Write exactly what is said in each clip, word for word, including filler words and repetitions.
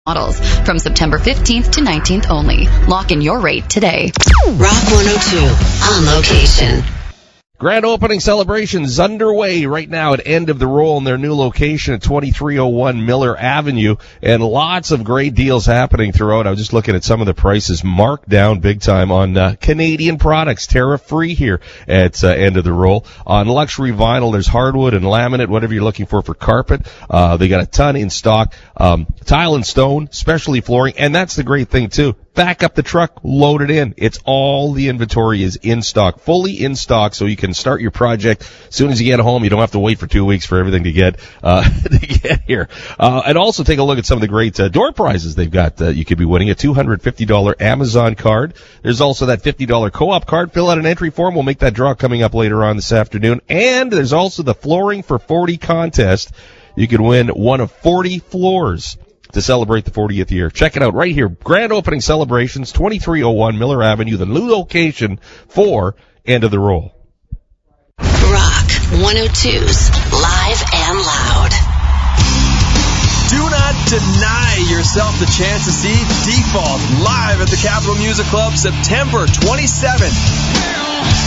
models from September fifteenth to nineteenth only. Lock in your rate today. Rock one oh two on location. Grand opening celebrations underway right now at End of the Roll in their new location at twenty-three oh one Miller Avenue, and lots of great deals happening throughout. I was just looking at some of the prices marked down big time on uh, Canadian products, tariff-free here at uh, End of the Roll. On luxury vinyl, there's hardwood and laminate, whatever you're looking for for carpet. Uh, they got a ton in stock. Um, tile and stone, specialty flooring, and that's the great thing too. Back up the truck, load it in. It's all the inventory is in stock, fully in stock, so you can start your project as soon as you get home. You don't have to wait for two weeks for everything to get uh, to get here. Uh, and also take a look at some of the great uh, door prizes they've got. Uh, you could be winning a two hundred fifty dollars Amazon card. There's also that fifty dollars co-op card. Fill out an entry form. We'll make that draw coming up later on this afternoon. And there's also the Flooring for forty contest. You can win one of forty floors to celebrate the fortieth year. Check it out right here. Grand opening celebrations, twenty-three oh one Miller Avenue, the new location for End of the Roll. Rock one oh two's Live and Loud. Do not deny yourself the chance to see Default live at the Capitol Music Club September twenty-seventh.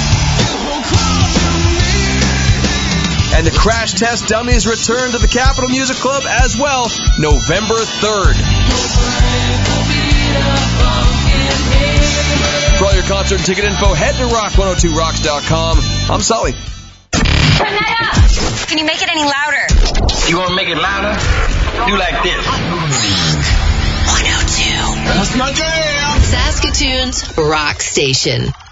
And the Crash Test Dummies return to the Capitol Music Club as well, November third. For all your concert and ticket info, head to rock one oh two rocks dot com. I'm Sully. Turn that up! Can you make it any louder? You want to make it louder? Do like this. one oh two. That's my jam. Saskatoon's rock station.